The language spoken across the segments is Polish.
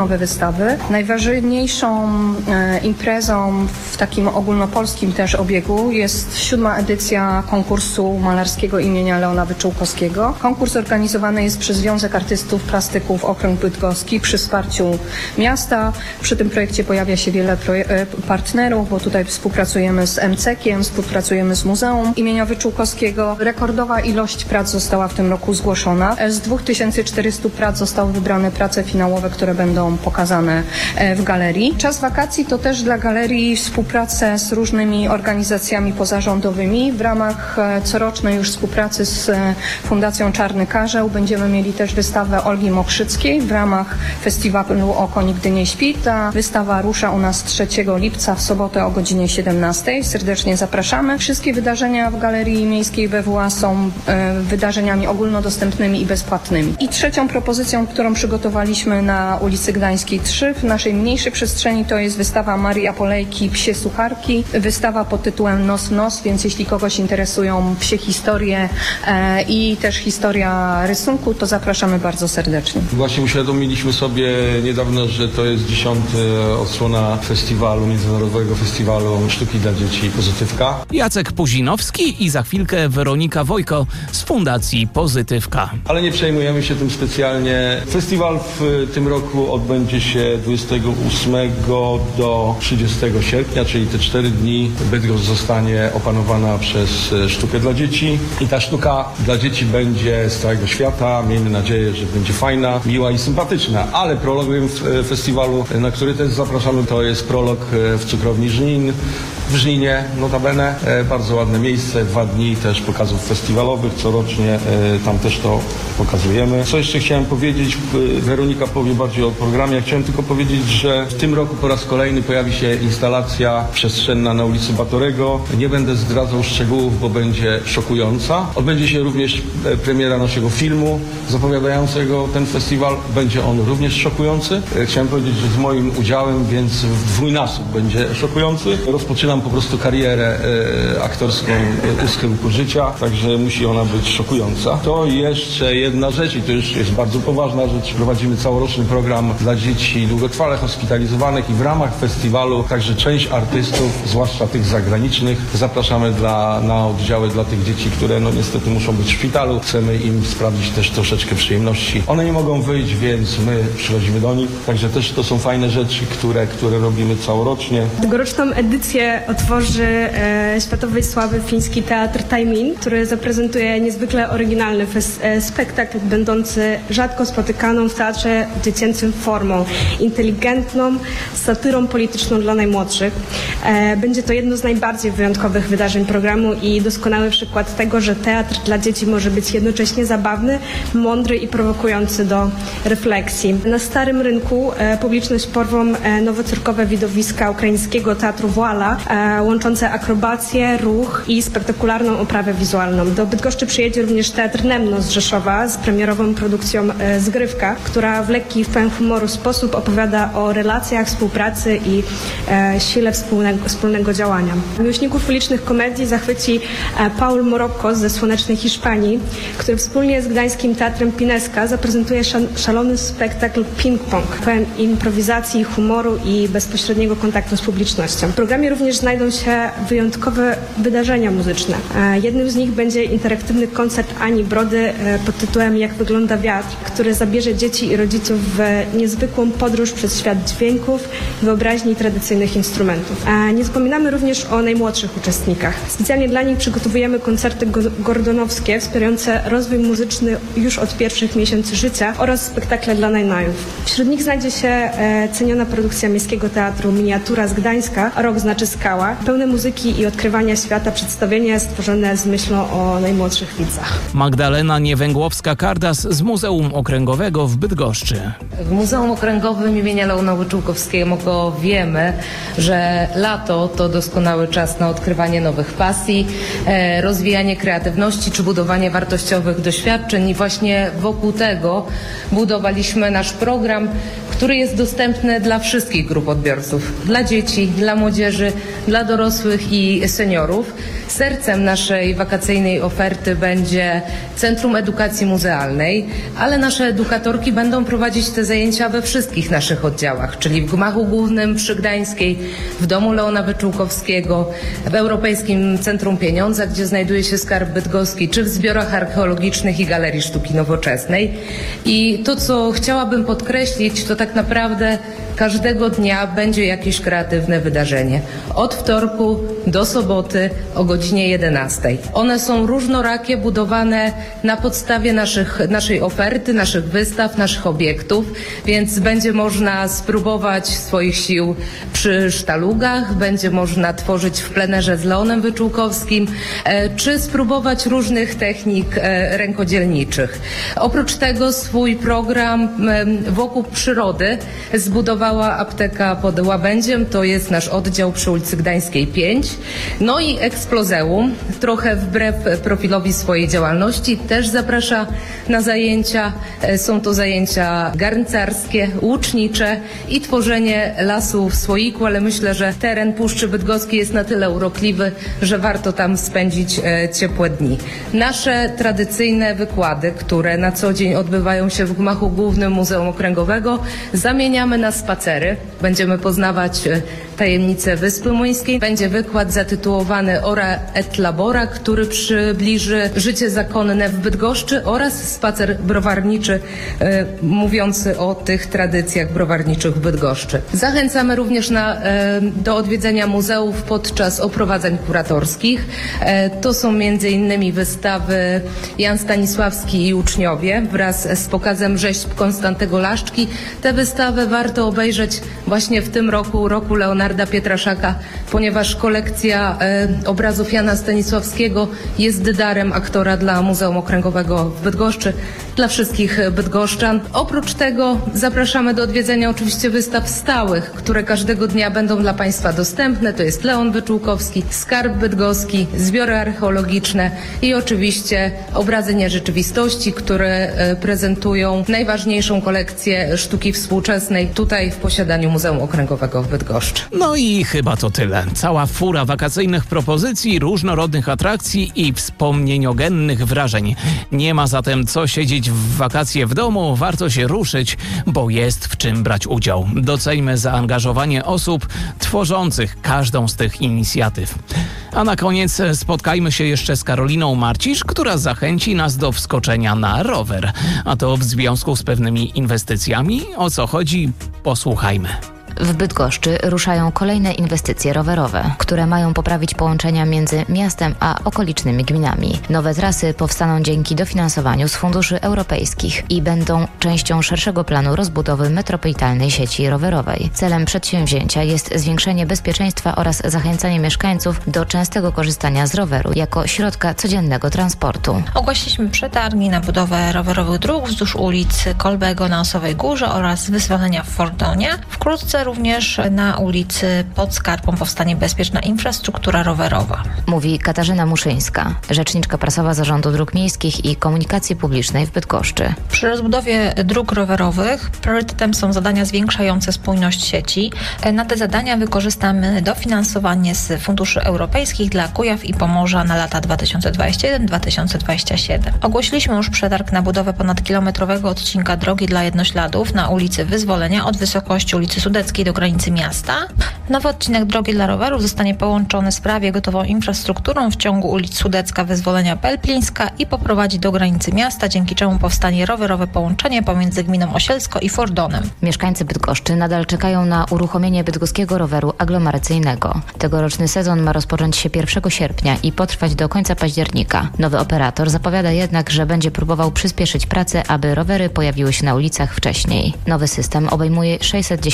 nowe wystawy. Najważniejszą imprezą w takim ogólnopolskim też obiegu jest 7. edycja konkursu malarskiego imienia Leona Wyczółkowskiego. Konkurs organizowany jest przez Związek Artystów Plastyków Okręg Bydgoski przy wsparciu miasta. Przy tym projekcie pojawia się wiele partnerów, bo tutaj współpracujemy z MCK-iem, współpracujemy z Muzeum imienia Wyczółkowskiego. Rekordowa ilość prac została w tym roku zgłoszona. Z 2400 prac zostały wybrane prace finałowe, które będą pokazane w galerii. Czas wakacji to też dla galerii współpracę z różnymi organizacjami pozarządowymi. W ramach corocznej już współpracy z Fundacją Czarny Karzeł będziemy mieli też wystawę Olgi Mokrzyckiej w ramach festiwalu Oko Nigdy Nie Śpi. Ta wystawa rusza u nas 3 lipca w sobotę o godzinie 17. Serdecznie zapraszamy. Wszystkie wydarzenia w Galerii Miejskiej BWA są wydarzeniami ogólnodostępnymi i bezpłatnymi. I trzecią propozycją, którą przygotowaliśmy na ulicy Gdańskiej 3 w naszej mniejszej przestrzeni, to jest wystawa Marii Apolejki Psie Sucharki. Wystawa pod tytułem Nos w nos, więc jeśli kogoś interesują psie historie i też historia rysunku, to zapraszamy bardzo serdecznie. Właśnie uświadomiliśmy sobie niedawno, że to jest 10. odsłona Międzynarodowego Festiwalu Sztuki dla Dzieci Pozytywka. Jacek Puzinowski i za chwilkę Weronika Wojko z Fundacji Pozytywka. Ale nie przejmujemy się tym specjalnie. Festiwal w tym roku odbędzie się 28 do 30 sierpnia, czyli te 4 dni Bydgoszcz zostanie opanowana przez sztukę dla dzieci. I ta sztuka dla dzieci będzie z całego świata. Miejmy nadzieję, że będzie fajna, miła i sympatyczna. Ale prologiem festiwalu, na który też zapraszamy, to jest prolog w Cukrowni Żnin. W Żninie notabene, bardzo ładne miejsce, 2 dni też pokazów festiwalowych, corocznie tam też to pokazujemy. Co jeszcze chciałem powiedzieć, Weronika powie bardziej o programie, ja chciałem tylko powiedzieć, że w tym roku po raz kolejny pojawi się instalacja przestrzenna na ulicy Batorego. Nie będę zdradzał szczegółów, bo będzie szokująca. Odbędzie się również premiera naszego filmu zapowiadającego ten festiwal. Będzie on również szokujący. Chciałem powiedzieć, że z moim udziałem, więc w dwójnasób będzie szokujący. Rozpoczynam po prostu karierę aktorską u schyłku życia, także musi ona być szokująca. To jeszcze jedna rzecz i to już jest bardzo poważna rzecz. Prowadzimy całoroczny program dla dzieci długotrwale hospitalizowanych i w ramach festiwalu także część artystów, zwłaszcza tych zagranicznych, zapraszamy na oddziały dla tych dzieci, które no niestety muszą być w szpitalu. Chcemy im sprawić też troszeczkę przyjemności. One nie mogą wyjść, więc my przychodzimy do nich. Także też to są fajne rzeczy, które robimy całorocznie. Tegoroczną edycję otworzy światowej sławy fiński teatr Taimin, który zaprezentuje niezwykle oryginalny spektakl będący rzadko spotykaną w teatrze dziecięcym formą, inteligentną satyrą polityczną dla najmłodszych. Będzie to jedno z najbardziej wyjątkowych wydarzeń programu i doskonały przykład tego, że teatr dla dzieci może być jednocześnie zabawny, mądry i prowokujący do refleksji. Na Starym Rynku publiczność porwą nowocyrkowe widowiska ukraińskiego teatru Voila, łączące akrobację, ruch i spektakularną oprawę wizualną. Do Bydgoszczy przyjedzie również Teatr Nemno z Rzeszowa z premierową produkcją Zgrywka, która w lekki i pełen humoru sposób opowiada o relacjach, współpracy i sile wspólnego działania. Miłośników ulicznych komedii zachwyci Paul Morocco ze słonecznej Hiszpanii, który wspólnie z gdańskim Teatrem Pineska zaprezentuje szalony spektakl Ping-Pong, pełen improwizacji, humoru i bezpośredniego kontaktu z publicznością. W programie również znajdą się wyjątkowe wydarzenia muzyczne. Jednym z nich będzie interaktywny koncert Ani Brody pod tytułem Jak wygląda wiatr, który zabierze dzieci i rodziców w niezwykłą podróż przez świat dźwięków, wyobraźni i tradycyjnych instrumentów. Nie zapominamy również o najmłodszych uczestnikach. Specjalnie dla nich przygotowujemy koncerty gordonowskie wspierające rozwój muzyczny już od pierwszych miesięcy życia oraz spektakle dla najnajów. Wśród nich znajdzie się ceniona produkcja Miejskiego Teatru Miniatura z Gdańska, Rok znaczy skała, pełne muzyki i odkrywania świata przedstawienie stworzone z myślą o najmłodszych widzach. Magdalena Niewęgłowska-Kardas z Muzeum Okręgowego w Bydgoszczy. W Muzeum Okręgowym imienia Leona Wyczółkowskiego wiemy, że lato to doskonały czas na odkrywanie nowych pasji, rozwijanie kreatywności czy budowanie wartościowych doświadczeń i właśnie wokół tego budowaliśmy nasz program, który jest dostępny dla wszystkich grup odbiorców, dla dzieci, dla młodzieży, dla dorosłych i seniorów. Sercem naszej wakacyjnej oferty będzie Centrum Edukacji Muzealnej, ale nasze edukatorki będą prowadzić te zajęcia we wszystkich naszych oddziałach, czyli w Gmachu Głównym przy Gdańskiej, w Domu Leona Wyczółkowskiego, w Europejskim Centrum Pieniądza, gdzie znajduje się Skarb Bydgoski, czy w zbiorach archeologicznych i Galerii Sztuki Nowoczesnej. I to, co chciałabym podkreślić, to tak naprawdę każdego dnia będzie jakieś kreatywne wydarzenie. Od wtorku do soboty o godzinie 11. One są różnorakie, budowane na podstawie naszej oferty, naszych wystaw, naszych obiektów, więc będzie można spróbować swoich sił przy sztalugach, będzie można tworzyć w plenerze z Leonem Wyczółkowskim, czy spróbować różnych technik rękodzielniczych. Oprócz tego swój program wokół przyrody zbudowała apteka pod Łabędziem, to jest nasz oddział przy ulicy Gdańskiej 5. No i Eksplozeum, trochę wbrew profilowi swojej działalności, też zaprasza na zajęcia. Są to zajęcia garncarskie, łucznicze i tworzenie lasu w słoiku, ale myślę, że teren Puszczy Bydgoskiej jest na tyle urokliwy, że warto tam spędzić ciepłe dni. Nasze tradycyjne wykłady, które na co dzień odbywają się w Gmachu Głównym Muzeum Okręgowego, zamieniamy na spacery. Będziemy poznawać tajemnice Wyspy Muńskiej. Będzie wykład zatytułowany Ora et Labora, który przybliży życie zakonne w Bydgoszczy, oraz spacer browarniczy mówiący o tych tradycjach browarniczych w Bydgoszczy. Zachęcamy również do odwiedzenia muzeów podczas oprowadzań kuratorskich. To są m.in. wystawy Jan Stanisławski i uczniowie wraz z pokazem rzeźb Konstantego Laszczki. Te wystawy warto obejrzeć właśnie w tym roku Leonarda Pietraszaka, ponieważ kolekcja obrazów Jana Stanisławskiego jest darem aktora dla Muzeum Okręgowego w Bydgoszczy, dla wszystkich bydgoszczan. Oprócz tego zapraszamy do odwiedzenia oczywiście wystaw stałych, które każdego dnia będą dla Państwa dostępne. To jest Leon Wyczółkowski, Skarb Bydgoski, zbiory archeologiczne i oczywiście obrazy nierzeczywistości, które prezentują najważniejszą kolekcję sztuki współczesnej tutaj w posiadaniu Muzeum Okręgowego w Bydgoszczy. No i chyba to tyle. Cała fura wakacyjnych propozycji, różnorodnych atrakcji i wspomnieniogennych wrażeń. Nie ma zatem co siedzieć w wakacje w domu, warto się ruszyć, bo jest w czym brać udział. Doceńmy zaangażowanie osób tworzących każdą z tych inicjatyw. A na koniec spotkajmy się jeszcze z Karoliną Marcisz, która zachęci nas do wskoczenia na rower. A to w związku z pewnymi inwestycjami. O co chodzi? Posłuchajmy. W Bydgoszczy ruszają kolejne inwestycje rowerowe, które mają poprawić połączenia między miastem a okolicznymi gminami. Nowe trasy powstaną dzięki dofinansowaniu z funduszy europejskich i będą częścią szerszego planu rozbudowy metropolitalnej sieci rowerowej. Celem przedsięwzięcia jest zwiększenie bezpieczeństwa oraz zachęcanie mieszkańców do częstego korzystania z roweru jako środka codziennego transportu. Ogłosiliśmy przetargi na budowę rowerowych dróg wzdłuż ulicy Kolbego na Osowej Górze oraz wyzwolenia w Fordonie. Wkrótce również na ulicy pod Skarpą powstanie bezpieczna infrastruktura rowerowa. Mówi Katarzyna Muszyńska, rzeczniczka prasowa Zarządu Dróg Miejskich i Komunikacji Publicznej w Bydgoszczy. Przy rozbudowie dróg rowerowych priorytetem są zadania zwiększające spójność sieci. Na te zadania wykorzystamy dofinansowanie z funduszy europejskich dla Kujaw i Pomorza na lata 2021-2027. Ogłosiliśmy już przetarg na budowę ponadkilometrowego odcinka drogi dla jednośladów na ulicy Wyzwolenia od wysokości ulicy Sudeckiej do granicy miasta. Nowy odcinek drogi dla rowerów zostanie połączony z prawie gotową infrastrukturą w ciągu ulic Sudecka, Wyzwolenia, Pelplińska i poprowadzi do granicy miasta, dzięki czemu powstanie rowerowe połączenie pomiędzy gminą Osielsko i Fordonem. Mieszkańcy Bydgoszczy nadal czekają na uruchomienie bydgoskiego roweru aglomeracyjnego. Tegoroczny sezon ma rozpocząć się 1 sierpnia i potrwać do końca października. Nowy operator zapowiada jednak, że będzie próbował przyspieszyć pracę, aby rowery pojawiły się na ulicach wcześniej. Nowy system obejmuje 610 rowerów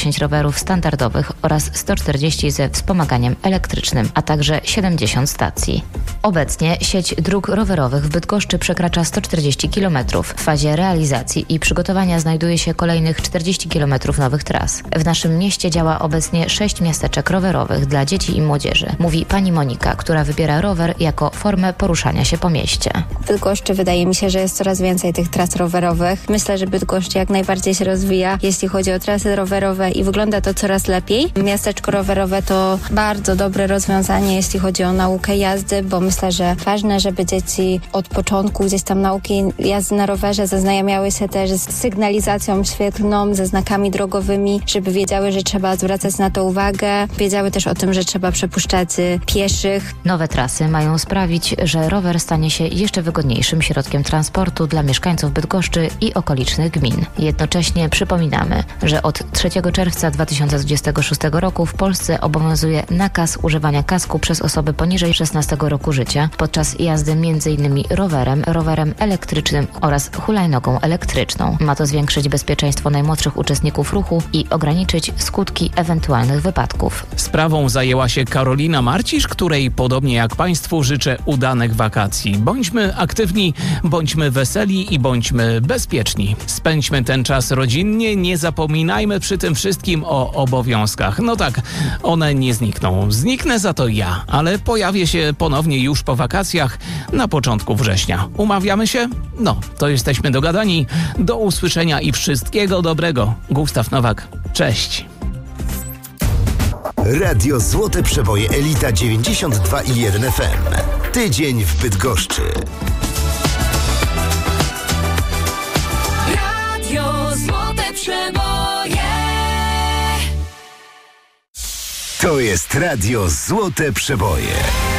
rowerów standardowych oraz 140 ze wspomaganiem elektrycznym, a także 70 stacji. Obecnie sieć dróg rowerowych w Bydgoszczy przekracza 140 km. W fazie realizacji i przygotowania znajduje się kolejnych 40 km nowych tras. W naszym mieście działa obecnie 6 miasteczek rowerowych dla dzieci i młodzieży, mówi pani Monika, która wybiera rower jako formę poruszania się po mieście. W Bydgoszczy wydaje mi się, że jest coraz więcej tych tras rowerowych. Myślę, że Bydgoszcz jak najbardziej się rozwija, jeśli chodzi o trasy rowerowe i wygląda to coraz lepiej. Miasteczko rowerowe to bardzo dobre rozwiązanie, jeśli chodzi o naukę jazdy, bo myślę, że ważne, żeby dzieci od początku gdzieś tam nauki jazdy na rowerze zaznajamiały się też z sygnalizacją świetlną, ze znakami drogowymi, żeby wiedziały, że trzeba zwracać na to uwagę, wiedziały też o tym, że trzeba przepuszczać pieszych. Nowe trasy mają sprawić, że rower stanie się jeszcze wygodniejszym środkiem transportu dla mieszkańców Bydgoszczy i okolicznych gmin. Jednocześnie przypominamy, że od 3 czerwca 2026 roku w Polsce obowiązuje nakaz używania kasku przez osoby poniżej 16 roku życia podczas jazdy m.in. rowerem elektrycznym oraz hulajnogą elektryczną. Ma to zwiększyć bezpieczeństwo najmłodszych uczestników ruchu i ograniczyć skutki ewentualnych wypadków. Sprawą zajęła się Karolina Marcisz, której podobnie jak Państwu życzę udanych wakacji. Bądźmy aktywni, bądźmy weseli i bądźmy bezpieczni. Spędźmy ten czas rodzinnie, nie zapominajmy przy tym wszystkim o obowiązkach. No tak, one nie znikną. Zniknę za to ja, ale pojawię się ponownie już po wakacjach na początku września. Umawiamy się? No, to jesteśmy dogadani. Do usłyszenia i wszystkiego dobrego. Gustaw Nowak, cześć. Radio Złote Przeboje Elita 92,1 FM. Tydzień w Bydgoszczy. Radio Złote Przeboje. To jest Radio Złote Przeboje.